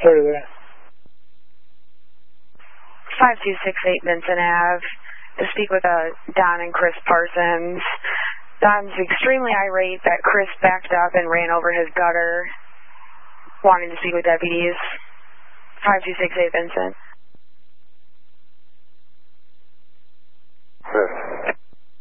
Clear there. 5268 Vincent Ave. To speak with Don and Chris Parsons. Don's extremely irate that Chris backed up and ran over his gutter. Wanting to speak with deputies. 5268 Vincent.